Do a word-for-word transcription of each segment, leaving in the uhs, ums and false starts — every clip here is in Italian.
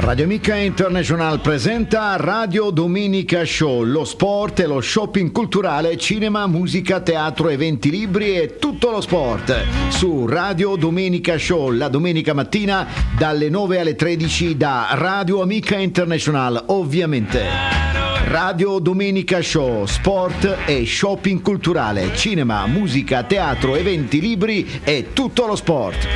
Radio Amica International presenta Radio Domenica Show, lo sport e lo shopping culturale, cinema, musica, teatro, eventi, libri e tutto lo sport su Radio Domenica Show la domenica mattina dalle nove alle tredici da Radio Amica International, ovviamente. Radio Domenica Show, sport e shopping culturale, cinema, musica, teatro, eventi, libri e tutto lo sport.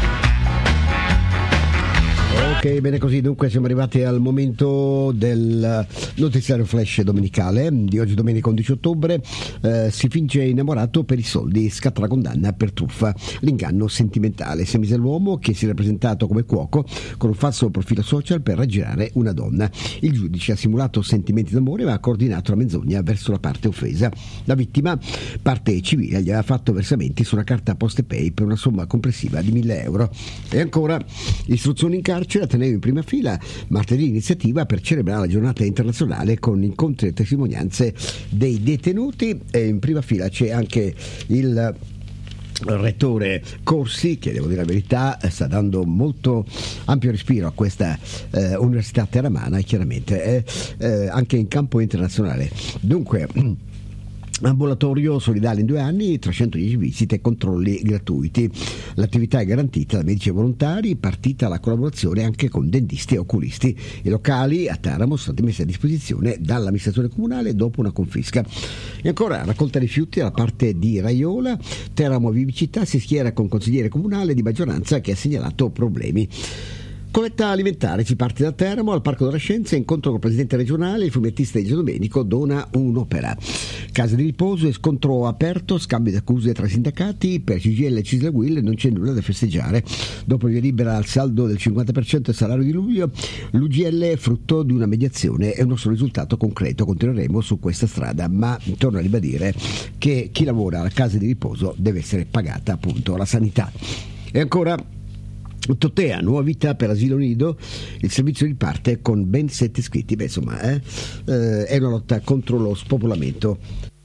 Ok, bene così, dunque siamo arrivati al momento del notiziario flash domenicale di oggi, domenica undici ottobre. Eh, si finge innamorato per i soldi, scatta la condanna per truffa, l'inganno sentimentale. Semise l'uomo che si è rappresentato come cuoco con un falso profilo social per raggirare una donna. Il giudice ha simulato sentimenti d'amore ma ha coordinato la menzogna verso la parte offesa. La vittima, parte civile, gli aveva fatto versamenti su una carta PostePay per una somma complessiva di mille euro. E ancora, istruzioni in carcere, Ateneo in prima fila, martedì iniziativa per celebrare la giornata internazionale con incontri e testimonianze dei detenuti, e in prima fila c'è anche il rettore Corsi, che devo dire la verità sta dando molto ampio respiro a questa eh, università terramana, e chiaramente eh, eh, anche in campo internazionale. Dunque, ambulatorio solidale in due anni, trecentodieci visite e controlli gratuiti. L'attività è garantita da medici volontari, partita la collaborazione anche con dentisti e oculisti. I locali a Teramo sono stati messi a disposizione dall'amministrazione comunale dopo una confisca. E ancora, raccolta rifiuti alla parte di Raiola. Teramo Vivicità si schiera con consigliere comunale di maggioranza che ha segnalato problemi. Colletta alimentare, si parte da Teramo al Parco della Scienza, incontro con il presidente regionale, il fumettista di Domenico dona un'opera. Casa di riposo e scontro aperto, scambio di accuse tra sindacati, per C G I L e Cisla Will non c'è nulla da festeggiare. Dopo il via libera al saldo del cinquanta per cento del salario di luglio, l'U G L è frutto di una mediazione e un nostro risultato concreto. Continueremo su questa strada, ma torno a ribadire che chi lavora alla casa di riposo deve essere pagata appunto la sanità. E ancora, Totea, nuova vita per asilo nido, il servizio riparte con ben sette iscritti. Beh, insomma, eh, eh, è una lotta contro lo spopolamento.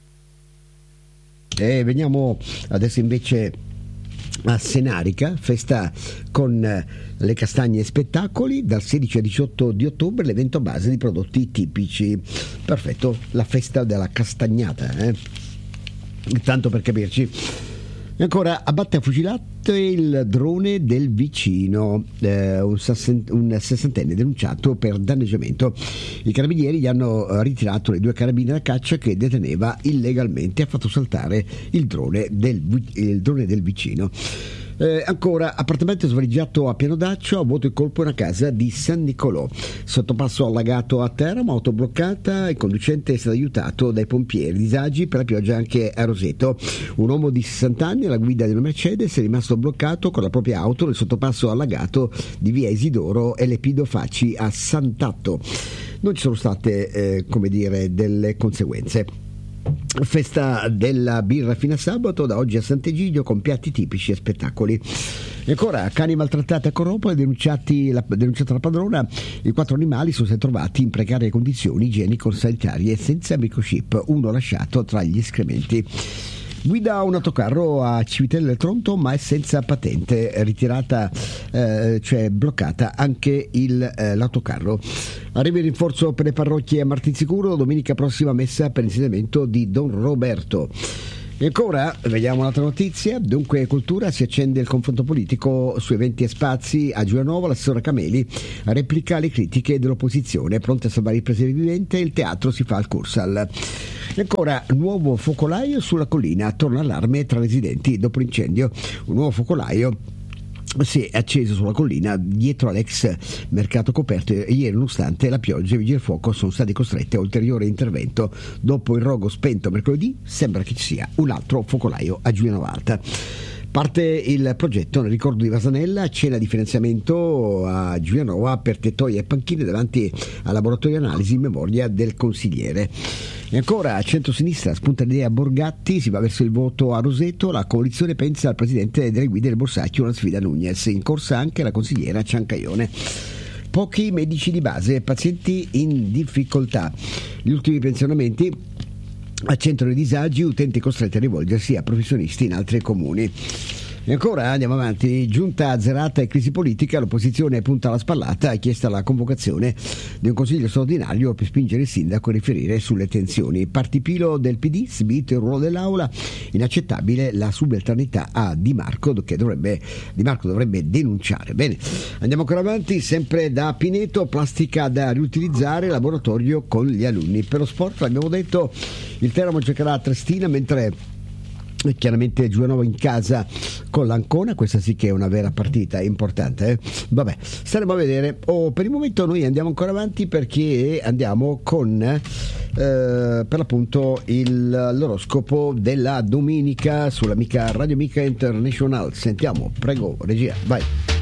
E veniamo adesso invece a Senarica, festa con le castagne e spettacoli, dal sedici al diciotto di ottobre, l'evento base di prodotti tipici. Perfetto, la festa della castagnata, eh? Tanto per capirci. E ancora, abbatte a fucilate il drone del vicino, eh, un, sassent- un sessantenne denunciato per danneggiamento. I carabinieri gli hanno ritirato le due carabine da caccia che deteneva illegalmente e ha fatto saltare il drone del, il drone del vicino. Eh, ancora, appartamento svaligiato a Piano Daccio, a vuoto il colpo in una casa di San Nicolò. Sottopasso allagato a Teramo, auto bloccata, il conducente è stato aiutato dai pompieri. Disagi per la pioggia anche a Roseto. Un uomo di sessanta anni alla guida di una Mercedes è rimasto bloccato con la propria auto nel sottopasso allagato di via Isidoro e Lepido Facci a Sant'Atto. Non ci sono state, eh, come dire, delle conseguenze. Festa della birra fino a sabato, da oggi a Sant'Egidio, con piatti tipici e spettacoli. E ancora, cani maltrattati a Corropoli, denunciati la, denunciata la padrona. I quattro animali sono stati trovati in precarie condizioni igienico-sanitarie senza microchip, uno lasciato tra gli escrementi. Guida un autocarro a Civitella del Tronto ma è senza patente, ritirata, eh, cioè bloccata anche il, eh, l'autocarro. Arriva il rinforzo per le parrocchie a Martinsicuro, domenica prossima messa per l'insediamento di Don Roberto. E ancora, vediamo un'altra notizia. Dunque, cultura, si accende il confronto politico su eventi e spazi. A Giulianova l'assessora Cameli replica le critiche dell'opposizione, pronta a salvare il presente vivente, il teatro si fa al Cursal. E ancora, nuovo focolaio sulla collina, torna allarme tra residenti dopo l'incendio. Un nuovo focolaio si è acceso sulla collina dietro all'ex mercato coperto e ieri, nonostante la pioggia e i vigili del fuoco sono stati costretti a ulteriore intervento. Dopo il rogo spento mercoledì, sembra che ci sia un altro focolaio a Giulianova Alta. Parte il progetto nel ricordo di Vasanella, cena di finanziamento a Giulianova per tettoie e panchine davanti al laboratorio analisi in memoria del consigliere. E ancora, a centro-sinistra spunta l'idea Borgatti, si va verso il voto a Roseto, la coalizione pensa al presidente delle guide del Borsacchio, una sfida a Nunez, in corsa anche la consigliera Ciancaione. Pochi medici di base, pazienti in difficoltà. Gli ultimi pensionamenti accentrano i disagi, utenti costretti a rivolgersi a professionisti in altri comuni. E ancora andiamo avanti, giunta azzerata e crisi politica, l'opposizione punta alla spallata, ha chiesto la convocazione di un consiglio straordinario per spingere il sindaco a riferire sulle tensioni. Partipilo del P D, sbito il ruolo dell'aula, inaccettabile la subalternità a Di Marco che dovrebbe, Di Marco dovrebbe denunciare. Bene, andiamo ancora avanti, sempre da Pineto, plastica da riutilizzare, laboratorio con gli alunni. Per lo sport abbiamo detto il Teramo giocherà a Triestina, mentre chiaramente Giulianova in casa con l'Ancona, questa sì che è una vera partita importante, eh? Vabbè, staremo a vedere. Oh, per il momento noi andiamo ancora avanti perché andiamo con eh, per l'appunto il, l'oroscopo della domenica sull'amica Radio Amica International. Sentiamo, prego regia, vai.